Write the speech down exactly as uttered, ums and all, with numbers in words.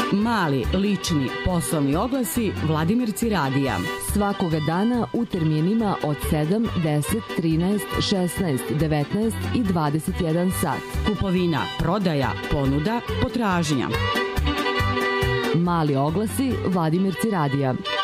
Mali, lični, poslovni oglasi Vladimirci radija. Svakoga dana u terminima od sedam, deset, trinaest, šesnaest, devetnaest i dvadeset jedan sat. Kupovina, prodaja, ponuda, potražnja. Mali oglasi Vladimirci radija.